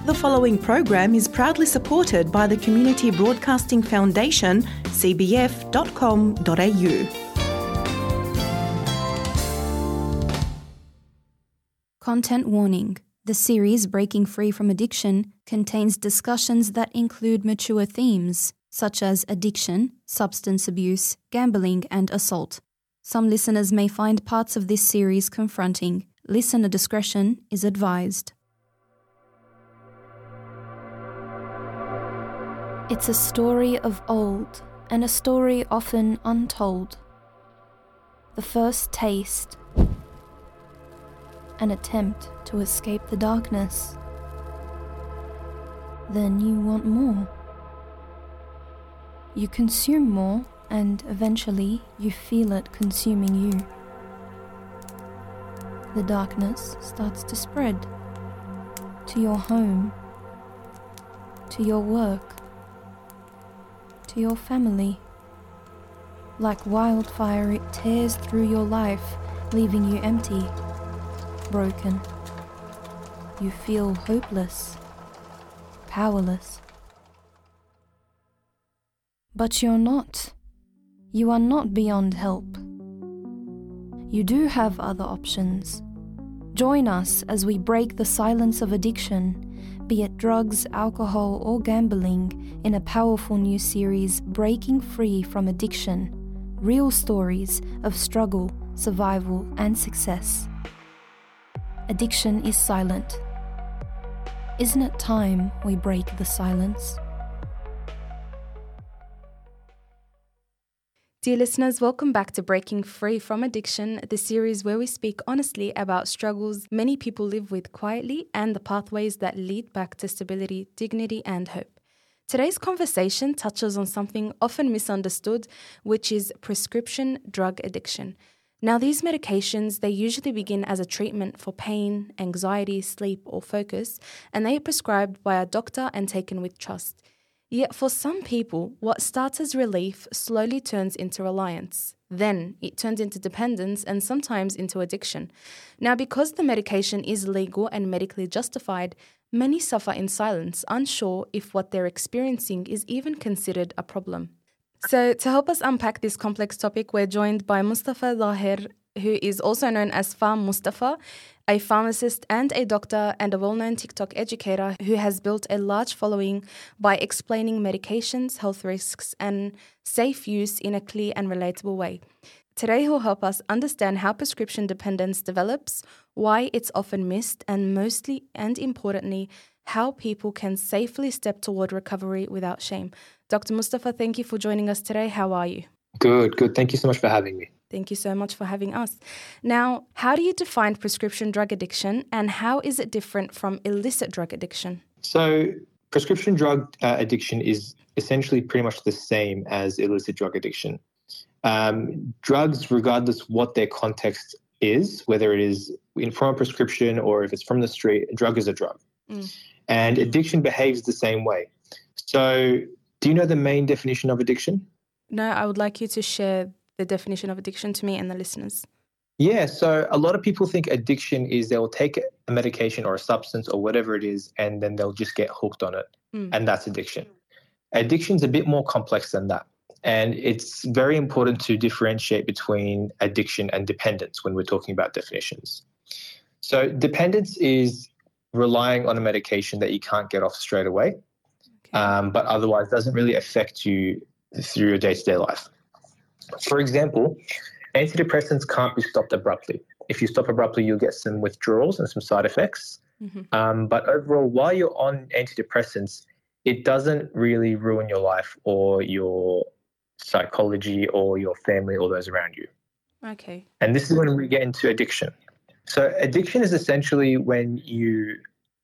The following program is proudly supported by the Community Broadcasting Foundation, cbf.com.au. Content warning. The series Breaking Free from Addiction contains discussions that include mature themes, such as addiction, substance abuse, gambling, and assault. Some listeners may find parts of this series confronting. Listener discretion is advised. It's a story of old, and a story often untold. The first taste, an attempt to escape the darkness. Then you want more. You consume more, and eventually you feel it consuming you. The darkness starts to spread to your home, to your work, to your family. Like wildfire, it tears through your life, leaving you empty, broken. You feel hopeless, powerless. But you're not. You are not beyond help. You do have other options. Join us as we break the silence of addiction, be it drugs, alcohol, or gambling, in a powerful new series, Breaking Free from Addiction. Real stories of struggle, survival, and success. Addiction is silent. Isn't it time we break the silence? Dear listeners, welcome back to Breaking Free from Addiction, the series where we speak honestly about struggles many people live with quietly and the pathways that lead back to stability, dignity, and hope. Today's conversation touches on something often misunderstood, which is prescription drug addiction. Now, these medications, they usually begin as a treatment for pain, anxiety, sleep, or focus, and they are prescribed by a doctor and taken with trust. Yet for some people, what starts as relief slowly turns into reliance. Then it turns into dependence and sometimes into addiction. Now, because the medication is legal and medically justified, many suffer in silence, unsure if what they're experiencing is even considered a problem. So to help us unpack this complex topic, we're joined by Mustafa Zahir, who is also known as Farm Mustafa, a pharmacist and a doctor and a well-known TikTok educator who has built a large following by explaining medications, health risks, and safe use in a clear and relatable way. Today, he'll help us understand how prescription dependence develops, why it's often missed, and mostly and importantly, how people can safely step toward recovery without shame. Dr. Mustafa, thank you for joining us today. How are you? Good. Thank you so much for having me. Thank you so much for having us. Now, how do you define prescription drug addiction, and how is it different from illicit drug addiction? So prescription drug addiction is essentially pretty much the same as illicit drug addiction. Drugs, regardless what their context is, whether it is from a prescription or if it's from the street, a drug is a drug. And addiction behaves the same way. So do you know the main definition of addiction? No, I would like you to share the definition of addiction to me and the listeners. Yeah, so a lot of people think addiction is they'll take a medication or a substance or whatever it is, and then they'll just get hooked on it. And that's addiction. Addiction's a bit more complex than that. And it's very important to differentiate between addiction and dependence when we're talking about definitions. So dependence is relying on a medication that you can't get off straight away, but otherwise doesn't really affect you through your day-to-day life. For example, antidepressants can't be stopped abruptly. If you stop abruptly, you'll get some withdrawals and some side effects. But overall, while you're on antidepressants, it doesn't really ruin your life or your psychology or your family or those around you. Okay. And this is when we get into addiction. So addiction is essentially when you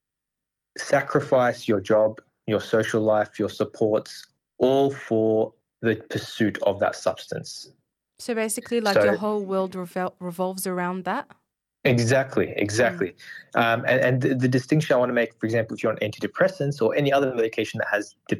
sacrifice your job, your social life, your supports, all for the pursuit of that substance. So basically, your whole world revolves around that? Exactly. And the distinction I want to make, for example, if you're on antidepressants or any other medication that has